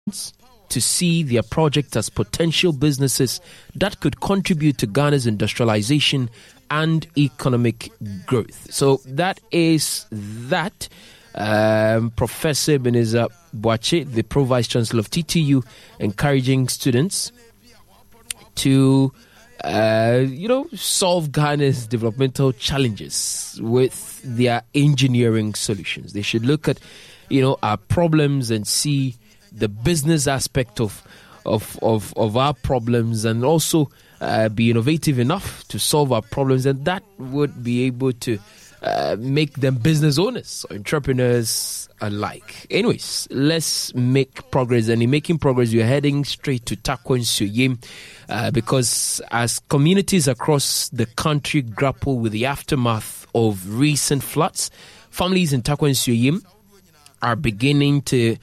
to see their project as potential businesses that could contribute to Ghana's industrialization and economic growth. So that is that. Professor Ebenezer Boakye, the Pro Vice Chancellor of TTU, encouraging students to solve Ghana's developmental challenges with their engineering solutions. They should look at our problems and see the business aspect of our problems, and also be innovative enough to solve our problems, and that would be able to make them business owners or entrepreneurs alike. Anyways, let's make progress. And in making progress, you're heading straight to Tarkwa Nsuo Yim, because as communities across the country grapple with the aftermath of recent floods, families in Tarkwa Nsuo Yim are beginning to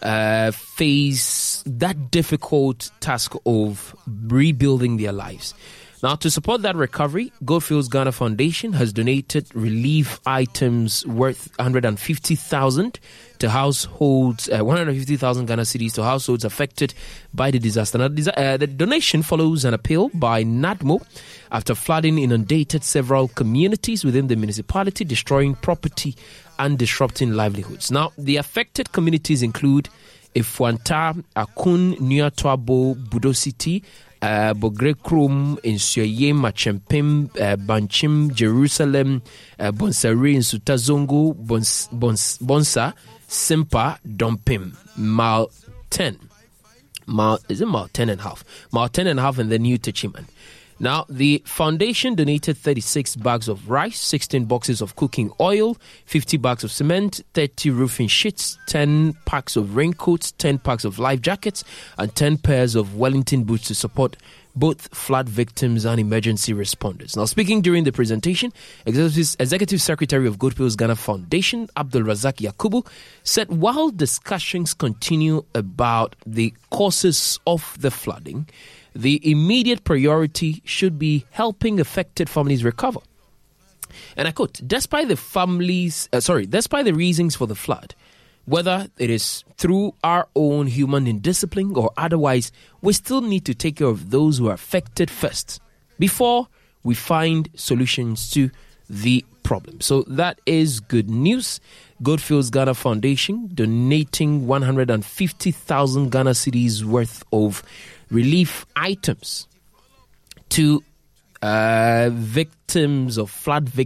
face that difficult task of rebuilding their lives. Now, to support that recovery, Goldfields Ghana Foundation has donated relief items worth 150,000 to households, 150,000 Ghana cedis to households affected by the disaster. Now, the donation follows an appeal by NADMO after flooding inundated several communities within the municipality, destroying property and disrupting livelihoods. Now, the affected communities include Ifuanta, Akun, Nuatoabo, Budo City, Bogre Krum, Nsuo Yim, Achempim, Banchim, Jerusalem, Bonsari, Nsutazongo, Bonsa, Simpa, Dompim, Mal 10. Is it Mal 10 and a half? Mal 10 and a half, and the New Techiman. Now, the foundation donated 36 bags of rice, 16 boxes of cooking oil, 50 bags of cement, 30 roofing sheets, 10 packs of raincoats, 10 packs of life jackets, and 10 pairs of Wellington boots to support both flood victims and emergency responders. Now, speaking during the presentation, Executive Secretary of Goldfields Ghana Foundation, Abdul Razak Yakubu, said while discussions continue about the causes of the flooding, the immediate priority should be helping affected families recover. And I quote, despite the reasons for the flood, whether it is through our own human indiscipline or otherwise, we still need to take care of those who are affected first before we find solutions to the problem. So that is good news. Goldfields Ghana Foundation donating 150,000 Ghana cedis worth of relief items to flood victims of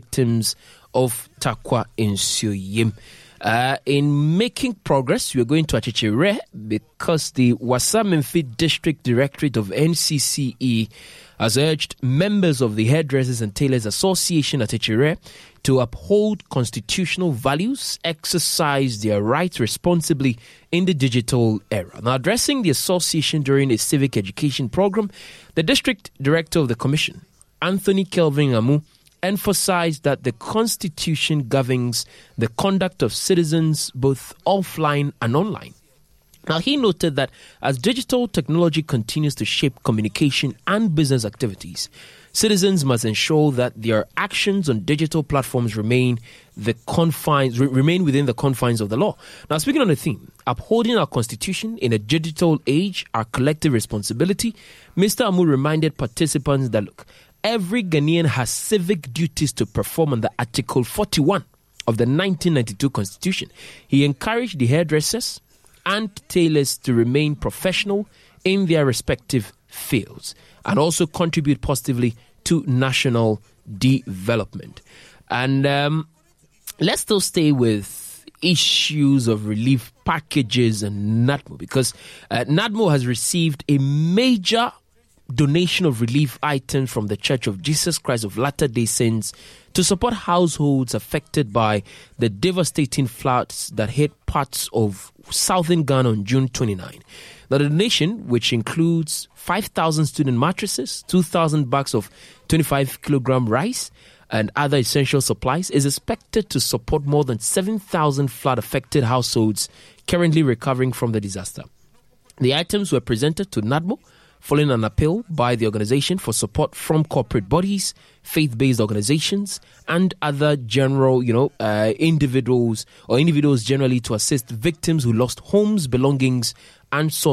Tarkwa Nsuo Yim. In making progress, we are going to Achichere because the Wassa-Memphis District Directorate of NCCE has urged members of the Hairdressers and Tailors Association at Achichere to uphold constitutional values, exercise their rights responsibly in the digital era. Now, addressing the association during a civic education program, the district director of the commission, Anthony Kelvin Amu, emphasized that the Constitution governs the conduct of citizens both offline and online. Now, he noted that as digital technology continues to shape communication and business activities, citizens must ensure that their actions on digital platforms remain within the confines of the law. Now, speaking on the theme, upholding our Constitution in a digital age, our collective responsibility, Mr. Amu reminded participants that, look, every Ghanaian has civic duties to perform under Article 41 of the 1992 Constitution. He encouraged the hairdressers and tailors to remain professional in their respective fields and also contribute positively to national development. And let's still stay with issues of relief packages and NADMO, because NADMO has received a major donation of relief items from the Church of Jesus Christ of Latter-day Saints to support households affected by the devastating floods that hit parts of southern Ghana on June 29. The donation, which includes 5,000 student mattresses, 2,000 bags of 25-kilogram rice, and other essential supplies, is expected to support more than 7,000 flood-affected households currently recovering from the disaster. The items were presented to NADMO following an appeal by the organization for support from corporate bodies, faith-based organizations, and other general, individuals generally to assist victims who lost homes, belongings, answer